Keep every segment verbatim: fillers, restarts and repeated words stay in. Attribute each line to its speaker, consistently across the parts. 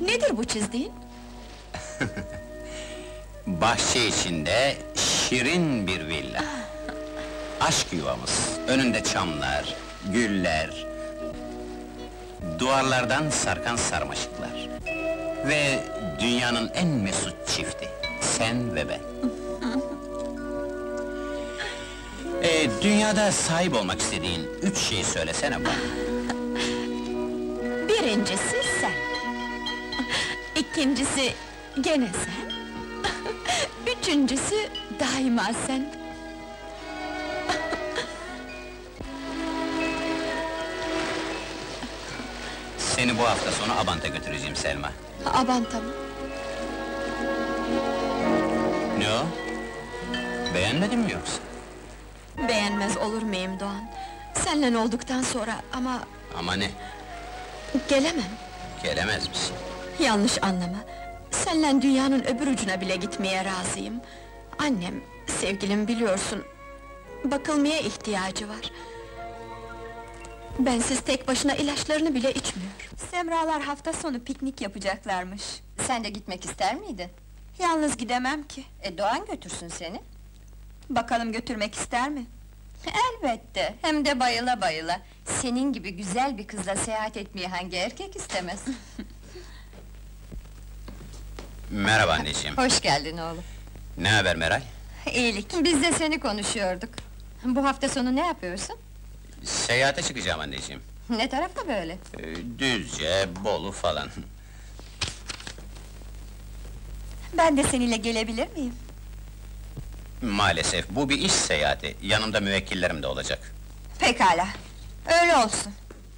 Speaker 1: Nedir bu çizdiğin?
Speaker 2: Bahçe içinde şirin bir villa. Aşk yuvamız, önünde çamlar, güller... Duvarlardan sarkan sarmaşıklar. Ve dünyanın en mesut çifti, sen ve ben. Ee, dünyada sahip olmak istediğin üç şeyi söylesene bana.
Speaker 1: Birincisi sen. İkincisi gene sen. Üçüncüsü daima sen.
Speaker 2: Seni bu hafta sonu Abant'a götüreceğim Selma.
Speaker 1: Abanta mı?
Speaker 2: Ne o? Beğenmedin mi yoksa?
Speaker 1: Beğenmez olur muyum Doğan? Seninle olduktan sonra ama...
Speaker 2: Ama ne?
Speaker 1: Gelemem.
Speaker 2: Gelemez misin?
Speaker 1: Yanlış anlama. Seninle dünyanın öbür ucuna bile gitmeye razıyım. Annem, sevgilim biliyorsun... Bakılmaya ihtiyacı var. Bensiz tek başına ilaçlarını bile içmiyor.
Speaker 3: Semralar hafta sonu piknik yapacaklarmış.
Speaker 4: Sen de gitmek ister miydin?
Speaker 3: Yalnız gidemem ki.
Speaker 4: E Doğan götürsün seni.
Speaker 3: Bakalım götürmek ister mi?
Speaker 4: Elbette, hem de bayıla bayıla. Senin gibi güzel bir kızla seyahat etmeyi hangi erkek istemez?
Speaker 2: Merhaba anneciğim.
Speaker 4: Hoş geldin oğlum.
Speaker 2: Ne haber Meral?
Speaker 4: İyilik. Biz de seni konuşuyorduk. Bu hafta sonu ne yapıyorsun?
Speaker 2: Seyahate çıkacağım anneciğim.
Speaker 4: Ne tarafta böyle?
Speaker 2: Ee, Düzce, Bolu falan.
Speaker 3: Ben de seninle gelebilir miyim?
Speaker 2: Maalesef bu bir iş seyahati. Yanımda müvekkillerim de olacak.
Speaker 3: Pekala, öyle olsun.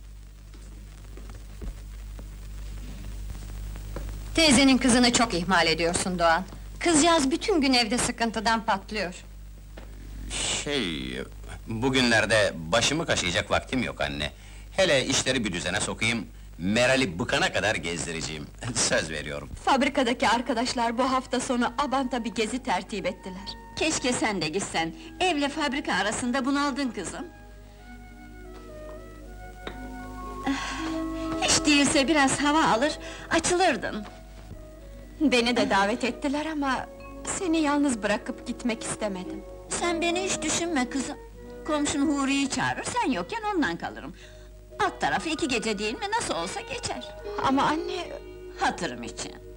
Speaker 4: Teyzenin kızını çok ihmal ediyorsun Doğan. Kızcağız bütün gün evde sıkıntıdan patlıyor.
Speaker 2: Şey... Bugünlerde başımı kaşıyacak vaktim yok anne. Hele işleri bir düzene sokayım... Meral'i bıkana kadar gezdireceğim. Söz veriyorum.
Speaker 1: Fabrikadaki arkadaşlar bu hafta sonu Abant'a bir gezi tertip ettiler.
Speaker 5: Keşke sen de gitsen, evle fabrika arasında bunaldın kızım. Hiç değilse biraz hava alır, açılırdın.
Speaker 1: Beni de davet ettiler ama... Seni yalnız bırakıp gitmek istemedim.
Speaker 5: Sen beni hiç düşünme kızım. Komşun Huri'yi çağırır, sen yokken ondan kalırım. Alt tarafı iki gece değil mi, nasıl olsa geçer.
Speaker 1: Ama anne...
Speaker 5: Hatırım için.